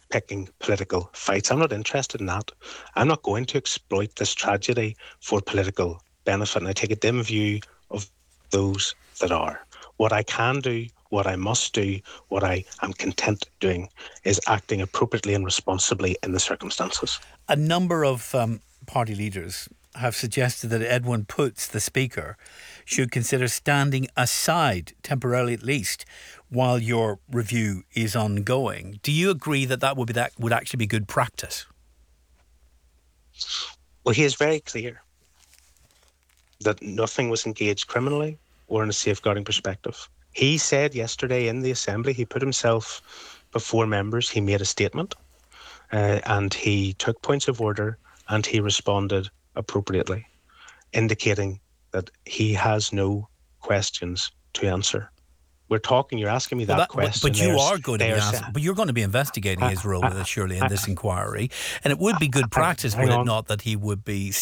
picking political fights. I'm not interested in that. I'm not going to exploit this tragedy for political benefit, and I take a dim view of those that are. What I can do, what I must do, what I am content doing is acting appropriately and responsibly in the circumstances. A number of party leaders have suggested that Edwin Poots, the Speaker, should consider standing aside, temporarily at least, while your review is ongoing. Do you agree that would actually be good practice? Well, he is very clear that nothing was engaged criminally or in a safeguarding perspective. He said yesterday in the Assembly, he put himself before members, he made a statement, and he took points of order and he responded appropriately, indicating that he has no questions to answer. You're asking me that question. But you are going to be asking, but you're going to be investigating his role with it, surely, in this inquiry. And it would be good practice, would it not, that he would be